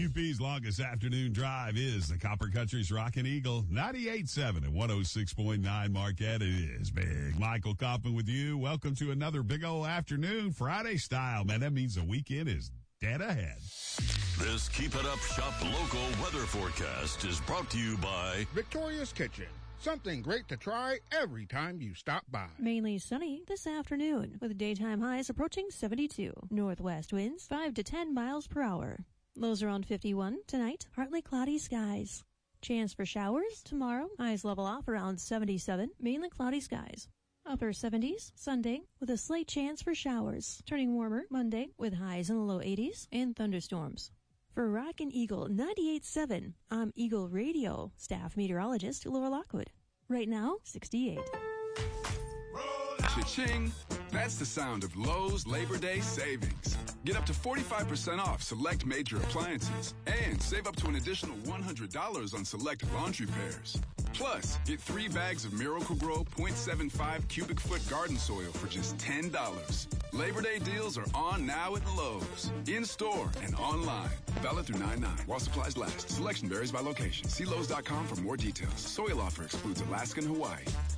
UP's longest afternoon drive is the Copper Country's Rockin' Eagle, 98.7 and 106.9 Marquette. It is Big Michael Coppin with you. Welcome to another big old afternoon, Friday style. Man, that means the weekend is dead ahead. This Keep It Up Shop local weather forecast is brought to you by Victoria's Kitchen. Something great to try every time you stop by. Mainly sunny this afternoon with daytime highs approaching 72. Northwest winds 5 to 10 miles per hour. Lows around 51 tonight. Partly cloudy skies. Chance for showers tomorrow. Highs level off around 77. Mainly cloudy skies. Upper 70s Sunday with a slight chance for showers. Turning warmer Monday with highs in the low 80s and thunderstorms. For Rockin' Eagle 98.7, I'm Eagle Radio staff meteorologist Laura Lockwood. Right now, 68. Cha-ching! That's the sound of Lowe's Labor Day savings. Get up to 45% off select major appliances and save up to an additional $100 on select laundry pairs. Plus, get 3 bags of Miracle-Gro 0.75 cubic foot garden soil for just $10. Labor Day deals are on now at Lowe's. In-store and online. Valid through 9/9 while supplies last. Selection varies by location. See Lowe's.com for more details. Soil offer excludes Alaska and Hawaii.